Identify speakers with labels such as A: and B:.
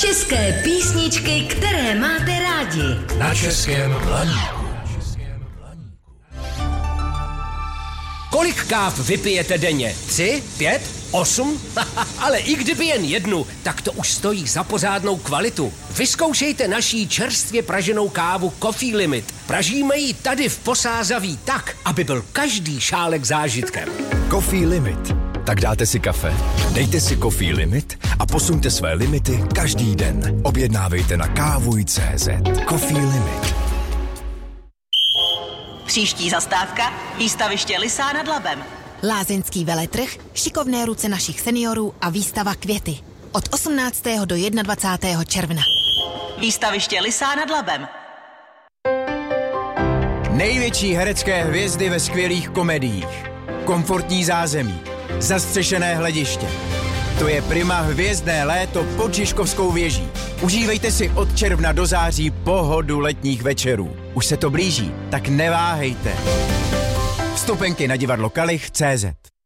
A: České písničky, které máte rádi.
B: Na Českém Blaníku. Kolik káv vypijete denně? 3, 5, 8? Ale i kdyby jen jednu, tak to už stojí za pořádnou kvalitu. Vyzkoušejte naší čerstvě praženou kávu Coffee Limit. Pražíme ji tady v Posázaví tak, aby byl každý šálek zážitkem.
C: Coffee Limit. Tak dáte si kafe, dejte si Coffee Limit a posuňte své limity každý den. Objednávejte na kávuj.cz. Coffee Limit.
D: Příští zastávka, výstaviště Lysá nad Labem.
E: Lázeňský veletrh, šikovné ruce našich seniorů a výstava Květy. Od 18. do 21. června.
D: Výstaviště Lysá nad Labem.
F: Největší herecké hvězdy ve skvělých komediích. Komfortní zázemí. Zastřešené hlediště. To je Prima hvězdné léto pod Žižkovskou věží. Užívejte si od června do září pohodu letních večerů. Už se to blíží, tak neváhejte. Vstupenky na divadlo Kalich.cz